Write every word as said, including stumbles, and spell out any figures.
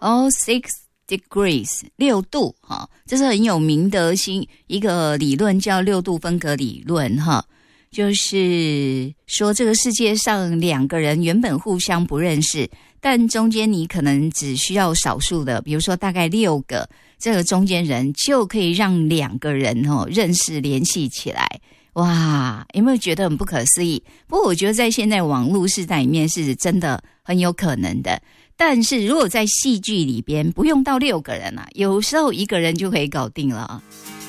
哦 six degrees 六度哈，这是很有名的新一个理论，叫六度分隔理论哈。就是说这个世界上两个人原本互相不认识，但中间你可能只需要少数的，比如说大概六个这个中间人，就可以让两个人哦认识联系起来。哇，有没有觉得很不可思议？不过我觉得在现在网络时代里面是真的很有可能的。但是如果在戏剧里边不用到六个人啊，有时候一个人就可以搞定了。